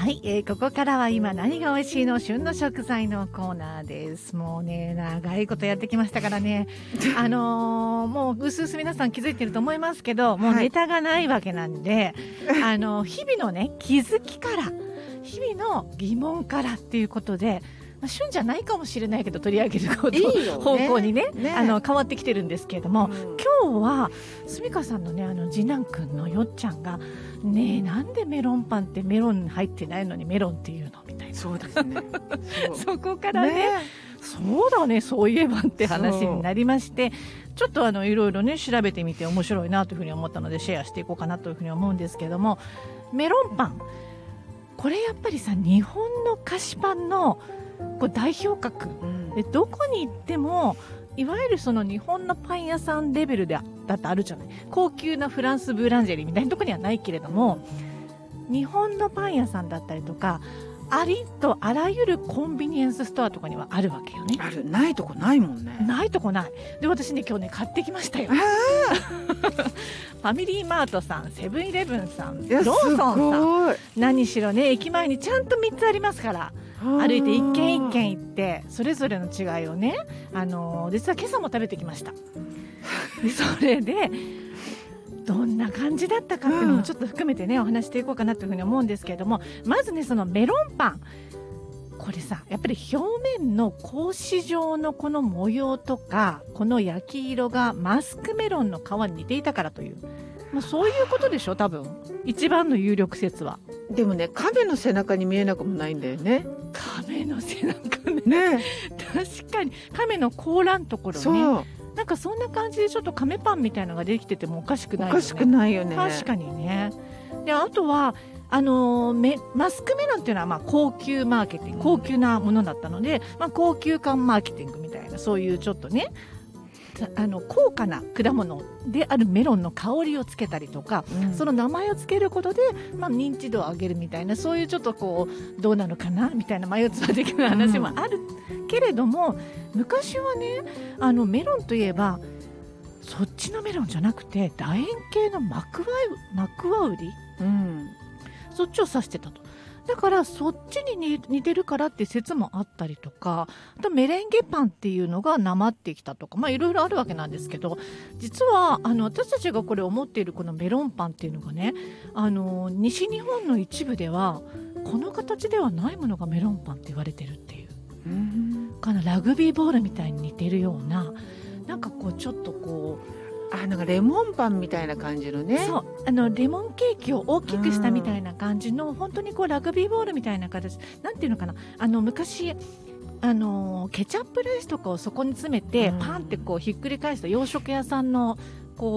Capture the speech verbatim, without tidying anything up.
はい、えー、ここからは今何が美味しいの旬の食材のコーナーです。もうね長いことやってきましたからねあのー、もううすうす皆さん気づいてると思いますけど、もうネタがないわけなんで、はい、あの日々のね気づきから日々の疑問からっていうことで、まあ、旬じゃないかもしれないけど取り上げることいい、ね、方向に ね, ねあの変わってきてるんですけれども、うん、今日はすみかさんのねあの次男くんのよっちゃんがねえなんでメロンパンってメロン入ってないのにメロンっていうのみたいな。 そうですねそ, そこから ね, ねそうだねそういえばって話になりまして、ちょっとあのいろいろね調べてみて面白いなというふうに思ったのでシェアしていこうかなというふうに思うんですけれども、メロンパンこれやっぱりさ日本の菓子パンのこう代表格、うん、でどこに行ってもいわゆるその日本のパン屋さんレベルでだってあるじゃない。高級なフランスブーランジェリーみたいなところにはないけれども、日本のパン屋さんだったりとかありとあらゆるコンビニエンスストアとかにはあるわけよね。 ある。ないとこないもんね。 ないとこない。で私ね今日ね買ってきましたよファミリーマートさん、セブンイレブンさん、ローソンさん、何しろね駅前にちゃんとみっつありますから、歩いて一軒一軒行ってそれぞれの違いをね、あのー、実は今朝も食べてきましたでそれでどんな感じだったかっていうのもちょっと含めてねお話していこうかなというふうに思うんですけれども、まずねそのメロンパンこれさやっぱり表面の格子状のこの模様とかこの焼き色がマスクメロンの皮に似ていたからという、まあ、そういうことでしょ多分一番の有力説は。 でもね亀の背中に見えなくもないんだよね。 亀の背中 ね, ね確かに亀の甲羅のところね、そうなんかそんな感じでちょっと亀パンみたいなのができててもおかしくないよね。 おかしくないよね。 確かにね。であとはあのー、マスクメロンっていうのはまあ高級マーケティング、高級なものだったので、まあ、高級感マーケティングみたいなそういうちょっとねあの高価な果物であるメロンの香りをつけたりとか、うん、その名前をつけることで、まあ、認知度を上げるみたいなそういうちょっとこうどうなのかなみたいな眉唾的な話もあるけれども、うん、昔はねあのメロンといえばそっちのメロンじゃなくて楕円形のマクワウマクワウリ、うん、そっちを指してたと。だからそっちに似てるからって説もあったりとか、あとメレンゲパンっていうのがなまってきたとか、まあいろいろあるわけなんですけど、実はあの私たちがこれ思っているこのメロンパンっていうのがね、あの西日本の一部ではこの形ではないものがメロンパンって言われてるっていう、うーんかなラグビーボールみたいに似てるような、なんかこうちょっとこうあなんかレモンパンみたいな感じのね。 そうあのレモンケーキを大きくしたみたいな感じの本当にこうラグビーボールみたいな形、なんていうのかな、あの昔あのケチャップライスとかをそこに詰めて、うん、パンってこうひっくり返した洋食屋さんの